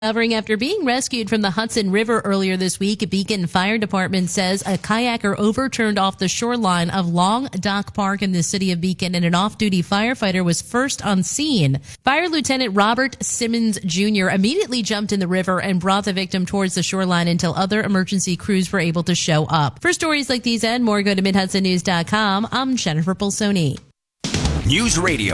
Recovering after being rescued from the Hudson River earlier this week, a Beacon Fire Department says a kayaker overturned off the shoreline of Long Dock Park in the city of Beacon, and an off-duty firefighter was first on scene. Fire Lieutenant Robert Simmons Jr. immediately jumped in the river and brought the victim towards the shoreline until other emergency crews were able to show up. For stories like these and more, go to MidHudsonNews.com. I'm Jennifer Bolsoni. News Radio,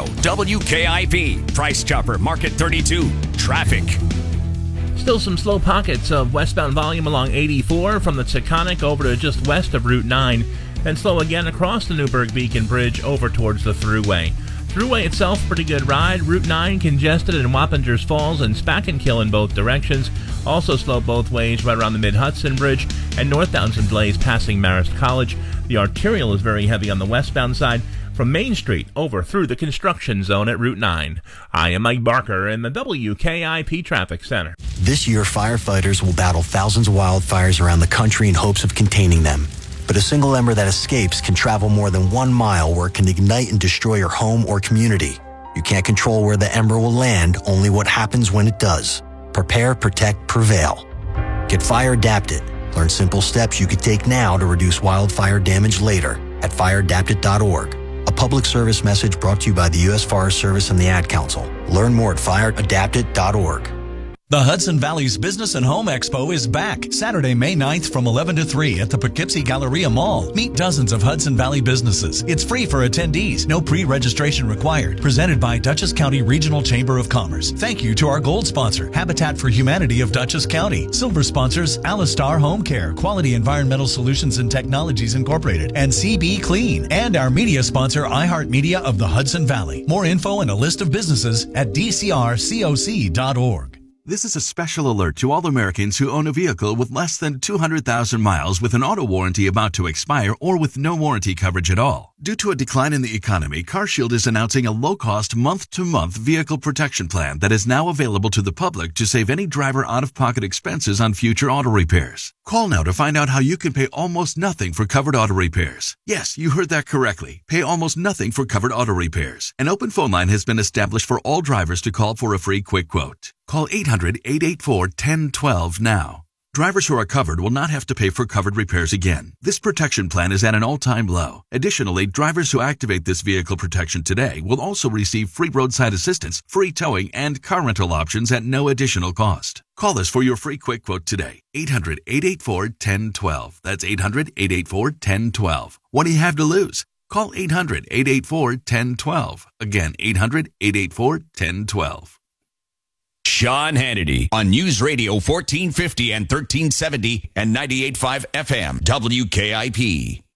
WKIP, Price Chopper, Market 32, traffic. Still some slow pockets of westbound volume along 84 from the Taconic over to just west of Route 9, then slow again across the Newburgh-Beacon Bridge over towards the Thruway. Thruway itself, pretty good ride. Route 9 congested in Wappingers Falls and Spackenkill in both directions. Also slow both ways right around the Mid-Hudson Bridge, and northbound some delays passing Marist College. The arterial is very heavy on the westbound side from Main Street over through the construction zone at Route 9. I am Mike Barker in the WKIP Traffic Center. This year, firefighters will battle thousands of wildfires around the country in hopes of containing them. But a single ember that escapes can travel more than 1 mile, where it can ignite and destroy your home or community. You can't control where the ember will land, only what happens when it does. Prepare, protect, prevail. Get fire adapted. Learn simple steps you could take now to reduce wildfire damage later at fireadapted.org. A public service message brought to you by the U.S. Forest Service and the Ad Council. Learn more at fireadapted.org. The Hudson Valley's Business and Home Expo is back Saturday, May 9th from 11 to 3 at the Poughkeepsie Galleria Mall. Meet dozens of Hudson Valley businesses. It's free for attendees. No pre-registration required. Presented by Dutchess County Regional Chamber of Commerce. Thank you to our gold sponsor, Habitat for Humanity of Dutchess County. Silver sponsors, Alistar Home Care, Quality Environmental Solutions and Technologies Incorporated, and CB Clean. And our media sponsor, iHeartMedia of the Hudson Valley. More info and a list of businesses at dcrcoc.org. This is a special alert to all Americans who own a vehicle with less than 200,000 miles with an auto warranty about to expire or with no warranty coverage at all. Due to a decline in the economy, CarShield is announcing a low-cost month-to-month vehicle protection plan that is now available to the public to save any driver out-of-pocket expenses on future auto repairs. Call now to find out how you can pay almost nothing for covered auto repairs. Yes, you heard that correctly. Pay almost nothing for covered auto repairs. An open phone line has been established for all drivers to call for a free quick quote. Call 800-884-1012 now. Drivers who are covered will not have to pay for covered repairs again. This protection plan is at an all-time low. Additionally, drivers who activate this vehicle protection today will also receive free roadside assistance, free towing, and car rental options at no additional cost. Call us for your free quick quote today. 800-884-1012. That's 800-884-1012. What do you have to lose? Call 800-884-1012. Again, 800-884-1012. Sean Hannity on News Radio 1450 and 1370 and 98.5 FM WKIP.